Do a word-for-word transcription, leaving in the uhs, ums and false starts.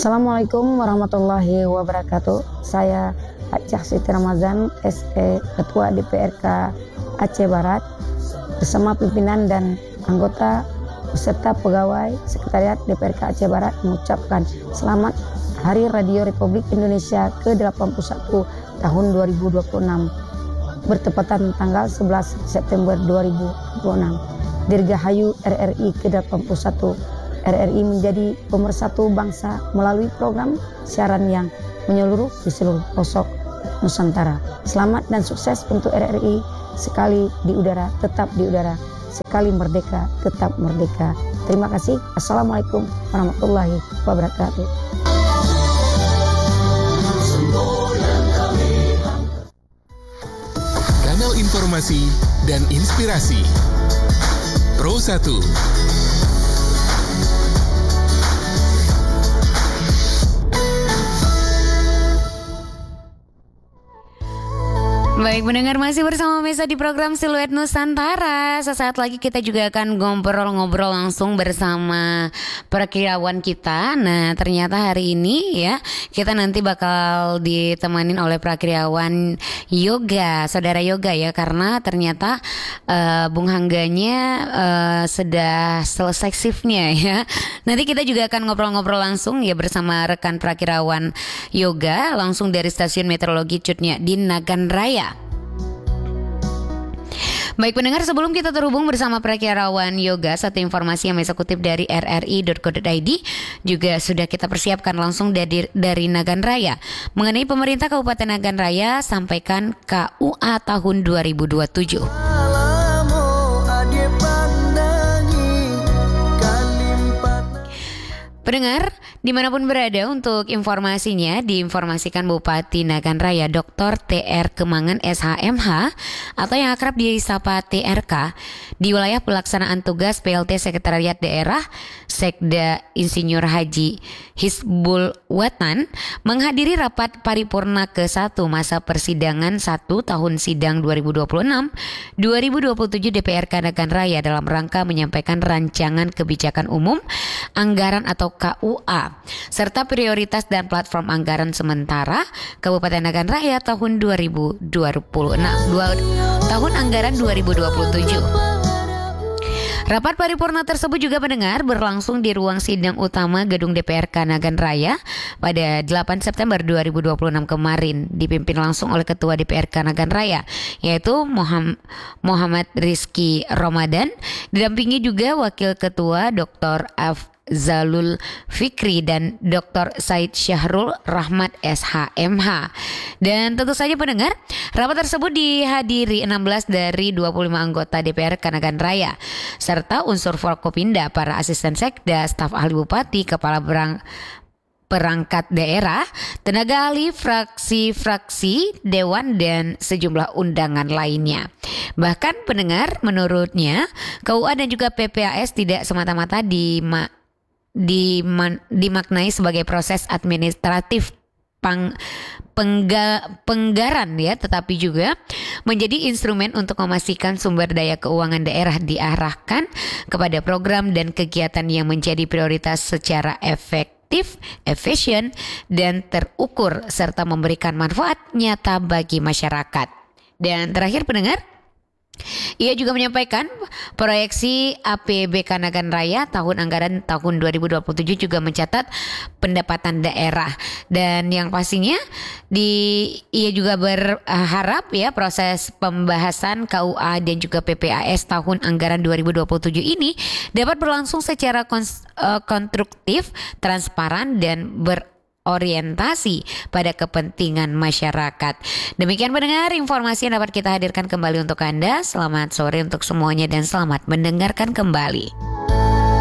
Assalamualaikum warahmatullahi wabarakatuh. Saya Aceh Siti Ramazan, S E Ketua D P R K Aceh Barat, bersama pimpinan dan anggota beserta pegawai Sekretariat D P R K Aceh Barat mengucapkan selamat Hari Radio Republik Indonesia ke delapan puluh satu tahun dua ribu dua puluh enam, bertepatan tanggal sebelas September dua ribu dua puluh enam. Dirgahayu R R I ke delapan puluh satu. R R I menjadi pemersatu bangsa melalui program siaran yang menyeluruh di seluruh pelosok Nusantara. Selamat dan sukses untuk R R I. Sekali di udara, tetap di udara. Sekali merdeka, tetap merdeka. Terima kasih. Assalamualaikum warahmatullahi wabarakatuh. Kanal informasi dan inspirasi Pro satu. Baik, mendengar masih bersama Mesa di program Siluet Nusantara. Sesaat lagi kita juga akan ngobrol-ngobrol langsung bersama perkirawan kita. Nah, ternyata hari ini ya kita nanti bakal ditemanin oleh prakirawan Yoga, saudara Yoga ya, karena ternyata uh, Bung Hangganya uh, sudah selesai shiftnya ya. Nanti kita juga akan ngobrol-ngobrol langsung ya bersama rekan prakirawan Yoga langsung dari Stasiun Meteorologi Cutnya di Nagan Raya. Baik pendengar, sebelum kita terhubung bersama prakirawan Yoga, satu informasi yang bisa kutip dari r r i dot co dot i d juga sudah kita persiapkan langsung dari, dari Nagan Raya. Mengenai pemerintah Kabupaten Nagan Raya sampaikan K U A tahun dua ribu dua puluh tujuh. Pendengar, dimanapun berada, untuk informasinya diinformasikan Bupati Nagan Raya Doktor T R Kemangan S H M H atau yang akrab disapa T R K di wilayah pelaksanaan tugas P L T Sekretariat Daerah Sekda Insinyur Haji Hisbul Watan menghadiri rapat paripurna ke satu masa persidangan satu tahun sidang dua ribu dua puluh enam dua ribu dua puluh tujuh D P R K Nagan Raya dalam rangka menyampaikan rancangan kebijakan umum, anggaran atau K U A serta prioritas dan platform anggaran sementara Kabupaten Nagan Raya tahun dua ribu dua puluh enam dua, tahun anggaran dua ribu dua puluh tujuh. Rapat paripurna tersebut juga mendengar berlangsung di ruang sidang utama Gedung D P R K Nagan Raya pada delapan September dua ribu dua puluh enam kemarin, dipimpin langsung oleh Ketua D P R K Nagan Raya yaitu Muhammad Rizky Ramadan, didampingi juga Wakil Ketua Doktor F Zalul Fikri dan Doktor Said Syahrul Rahmat S H M H. Dan tentu saja pendengar, rapat tersebut dihadiri enam belas dari dua puluh lima anggota D P R K Nagan Raya serta unsur Forkopimda, para asisten sekda, staf ahli bupati, kepala berang perangkat daerah, tenaga ahli, fraksi-fraksi, dewan, dan sejumlah undangan lainnya. Bahkan pendengar, menurutnya K U A dan juga P P A S tidak semata-mata di Diman, dimaknai sebagai proses administratif pang, pengga, penggaran ya, tetapi juga menjadi instrumen untuk memastikan sumber daya keuangan daerah diarahkan kepada program dan kegiatan yang menjadi prioritas secara efektif, efisien, dan terukur serta memberikan manfaat nyata bagi masyarakat. Dan terakhir pendengar, ia juga menyampaikan proyeksi A P B K Nagan Raya tahun anggaran tahun dua ribu dua puluh tujuh juga mencatat pendapatan daerah, dan yang pastinya di ia juga berharap ya proses pembahasan K U A dan juga P P A S tahun anggaran dua ribu dua puluh tujuh ini dapat berlangsung secara kons, uh, konstruktif, transparan, dan ber orientasi pada kepentingan masyarakat. Demikian pendengar informasi yang dapat kita hadirkan kembali untuk Anda. Selamat sore untuk semuanya dan selamat mendengarkan kembali.